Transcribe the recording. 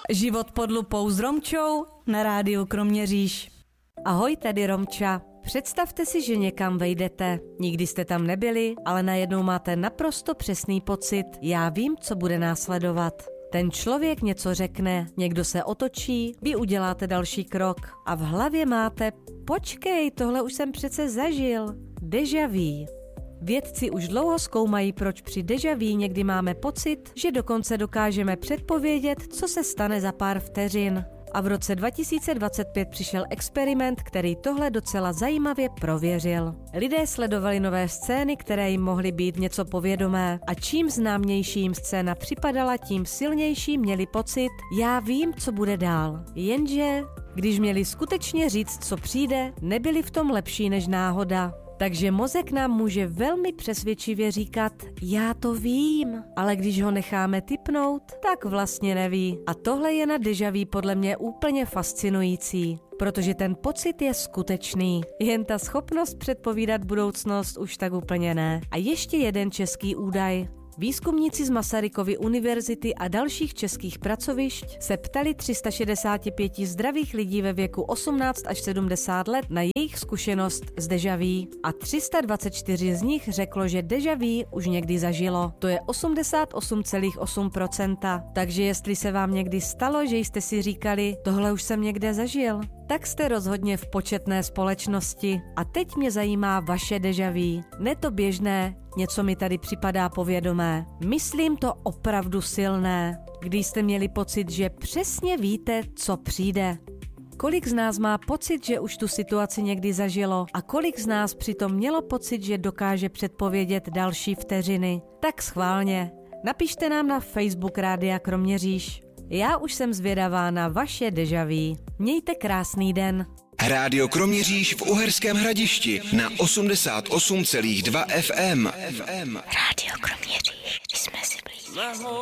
Život pod lupou s Romčou na rádiu Kroměříž. Ahoj, tady Romča. Představte si, že někam vejdete. Nikdy jste tam nebyli, ale najednou máte naprosto přesný pocit. Já vím, co bude následovat. Ten člověk něco řekne, někdo se otočí, vy uděláte další krok a v hlavě máte: počkej, tohle už jsem přece zažil. Déjà vu. Vědci už dlouho zkoumají, proč při déjà vu někdy máme pocit, že dokonce dokážeme předpovědět, co se stane za pár vteřin. A v roce 2025 přišel experiment, který tohle docela zajímavě prověřil. Lidé sledovali nové scény, které jim mohly být něco povědomé, a čím známější jim scéna připadala, tím silnější měli pocit: já vím, co bude dál. Jenže když měli skutečně říct, co přijde, nebyli v tom lepší než náhoda. Takže mozek nám může velmi přesvědčivě říkat: já to vím, ale když ho necháme tipnout, tak vlastně neví. A tohle je na déjà vu podle mě úplně fascinující, protože ten pocit je skutečný. Jen ta schopnost předpovídat budoucnost už tak úplně ne. A ještě jeden český údaj. Výzkumníci z Masarykovy univerzity a dalších českých pracovišť se ptali 365 zdravých lidí ve věku 18 až 70 let na jejich zkušenost s déjà vu a 324 z nich řeklo, že déjà vu už někdy zažilo. To je 88,8%. Takže jestli se vám někdy stalo, že jste si říkali: tohle už jsem někde zažil, tak jste rozhodně v početné společnosti. A teď mě zajímá vaše déjà vu. Ne to běžné, něco mi tady připadá povědomé. Myslím to opravdu silné, když jste měli pocit, že přesně víte, co přijde. Kolik z nás má pocit, že už tu situaci někdy zažilo, a kolik z nás přitom mělo pocit, že dokáže předpovědět další vteřiny? Tak schválně, napište nám na Facebook Rádia Kroměříž. Já už jsem zvědavá na vaše déjà vu. Mějte krásný den. Rádio Kroměříž v Uherském Hradišti na 88,2 FM. Rádio Kroměříž, jsme si blízko.